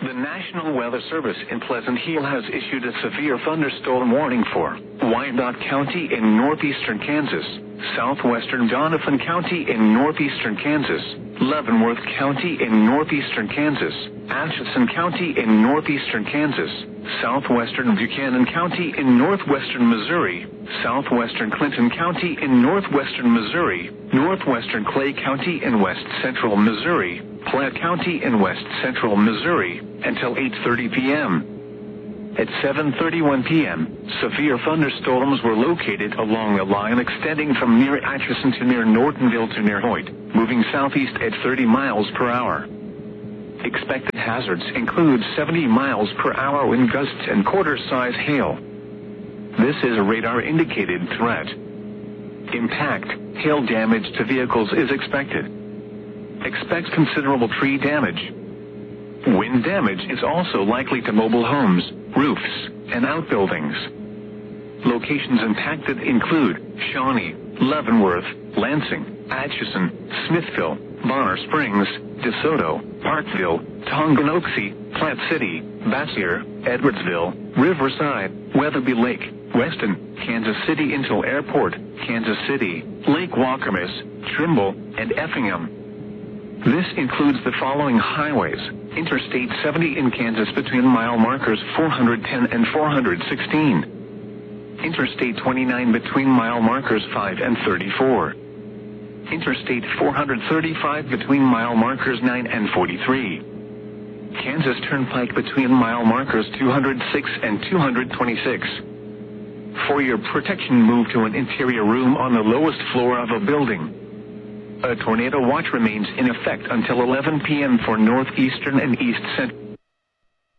The National Weather Service in Pleasant Hill has issued a severe thunderstorm warning for Wyandotte County in northeastern Kansas, southwestern Doniphan County in northeastern Kansas, Leavenworth County in northeastern Kansas, Atchison County in northeastern Kansas, southwestern Buchanan County in northwestern Missouri, southwestern Clinton County in northwestern Missouri, northwestern Clay County in west central Missouri, Platte County in west central Missouri, until 8:30 p.m. At 7:31 p.m., severe thunderstorms were located along a line extending from near Atchison to near Nortonville to near Hoyt, moving southeast at 30 miles per hour. Expected hazards include 70 miles per hour wind gusts and quarter-size hail. This is a radar-indicated threat. Impact, hail damage to vehicles is expected. Expect considerable tree damage. Wind damage is also likely to mobile homes, roofs, and outbuildings. Locations impacted include Shawnee, Leavenworth, Lansing, Atchison, Smithville, Bonner Springs, DeSoto, Parkville, Tonganoxie, Platte City, Bassier, Edwardsville, Riverside, Weatherby Lake, Weston, Kansas City Intel Airport, Kansas City, Lake Wakamis, Trimble, and Effingham. This includes the following highways: Interstate 70 in Kansas between mile markers 410 and 416. Interstate 29 between mile markers 5 and 34. Interstate 435 between mile markers 9 and 43. Kansas Turnpike between mile markers 206 and 226. For your protection, move to an interior room on the lowest floor of a building. A tornado watch remains in effect until 11 p.m. for northeastern and east central.